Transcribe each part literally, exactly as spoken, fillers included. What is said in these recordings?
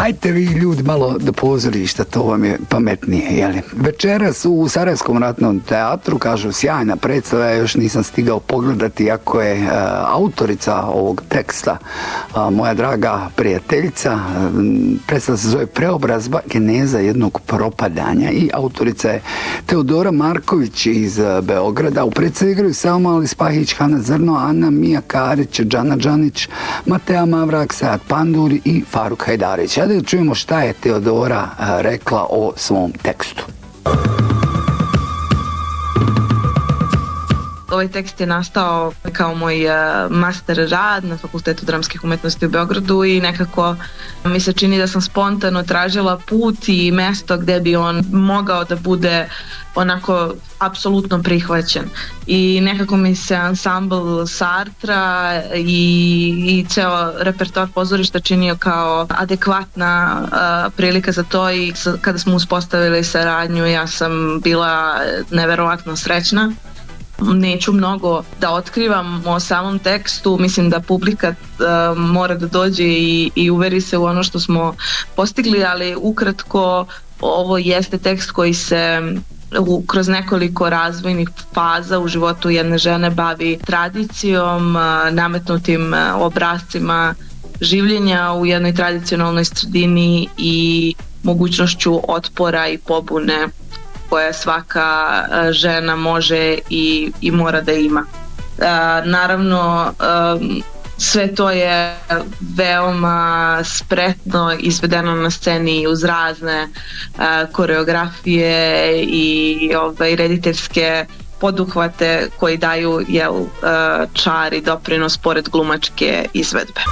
hajte vi ljudi malo do pozorišta, to vam je pametnije, jeli? Večeras u Sarajevskom ratnom teatru, kažu, sjajna predstava, ja još nisam stigao pogledati, iako je uh, autorica ovog teksta, uh, moja draga prijateljica, um, predstava se zove Preobrazba geneza jednog propadanja i autorica je Teodora Marković iz uh, Beograda. U predstavi igraju Selma Alis Pahić, Hana Zrno, Ana Mija Karić, Džana Džanić, Mateja Mavrak, Sajat Panduri i Faruk Hajdarić. Ajde da čujemo šta je Teodora uh, rekla o svom tekstu. Ovaj tekst je nastao kao moj uh, master rad na Fakultetu dramskih umetnosti u Beogradu i nekako mi se čini da sam spontano tražila put i mesto gde bi on mogao da bude onako apsolutno prihvaćen. I nekako mi se ansambl Sartra i, i ceo repertoar pozorišta činio kao adekvatna uh, prilika za to i kada smo uspostavili saradnju ja sam bila neverovatno srećna. Neću mnogo da otkrivam o samom tekstu, mislim da publika uh, mora da dođe i, i uveri se u ono što smo postigli, ali ukratko ovo jeste tekst koji se u, kroz nekoliko razvojnih faza u životu jedne žene bavi tradicijom, uh, nametnutim uh, obrascima življenja u jednoj tradicionalnoj sredini i mogućnošću otpora i pobune koje svaka žena može i, i mora da ima. E, naravno, e, sve to je veoma spretno izvedeno na sceni uz razne e, koreografije i ovaj, rediteljske poduhvate koji daju jel, e, čar i doprinos pored glumačke izvedbe.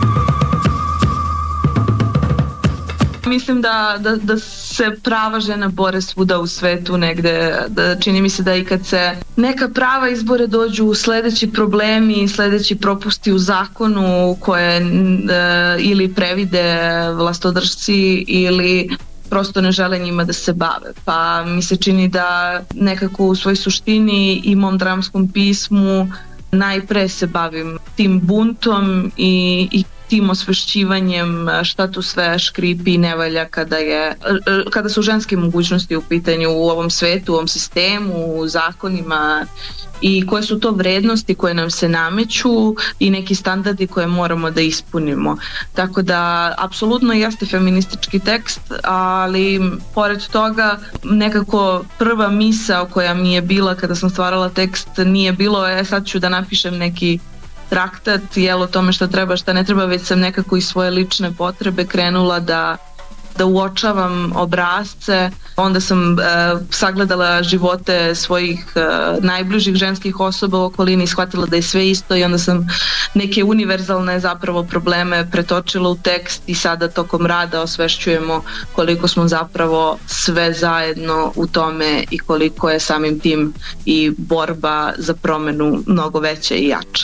Mislim da, da, da se prava žena bore svuda u svetu negde, da čini mi se da i kad se neka prava izbore dođu sledeći problemi, sledeći propusti u zakonu koje e, ili previde vlastodržci ili prosto ne žele njima da se bave. Pa mi se čini da nekako u svoj suštini i mom dramskom pismu najpre se bavim tim buntom i, i tim osvešćivanjem šta tu sve škripi i nevalja kada, je, kada su ženske mogućnosti u pitanju u ovom svetu, u ovom sistemu, u zakonima i koje su to vrednosti koje nam se nameću i neki standardi koje moramo da ispunimo. Tako da, apsolutno jeste feministički tekst, ali pored toga nekako prva misao koja mi je bila kada sam stvarala tekst nije bilo, e sad ću da napišem neki traktat jel, o tome šta treba, šta ne treba, već sam nekako iz svoje lične potrebe krenula da, da uočavam obrasce. Onda sam e, sagledala živote svojih e, najbližih ženskih osoba u okolini i shvatila da je sve isto i onda sam neke univerzalne zapravo probleme pretočila u tekst i sada tokom rada osvešćujemo koliko smo zapravo sve zajedno u tome i koliko je samim tim i borba za promenu mnogo veća i jača.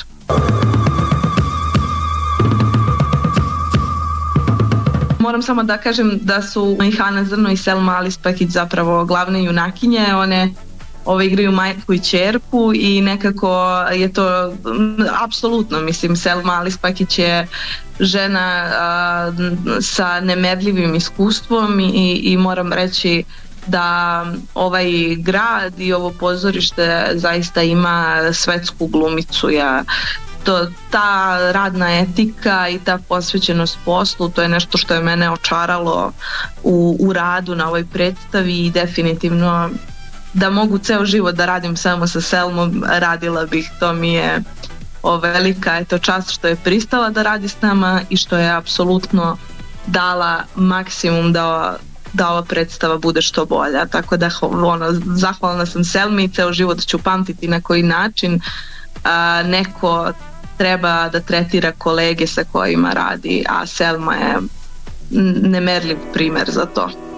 Moram samo da kažem da su i Hana Zrno i Selma Alis Pahić zapravo glavne junakinje. One ove igraju majku i ćerku i nekako je to apsolutno, mislim, Selma Alis Pahić je žena a, sa nemerljivim iskustvom i, i moram reći da ovaj grad i ovo pozorište zaista ima svetsku glumicu. Ja, to, ta radna etika i ta posvećenost poslu, to je nešto što je mene očaralo u, u radu na ovoj predstavi i definitivno da mogu ceo život da radim samo sa Selmom, radila bih. To mi je o, velika eto, čast što je pristala da radi s nama i što je apsolutno dala maksimum da da ova predstava bude što bolja, tako da ono, zahvalna sam Selmi i ceo život ću pamtiti na koji način a, neko treba da tretira kolege sa kojima radi, a Selma je nemerljiv primer za to.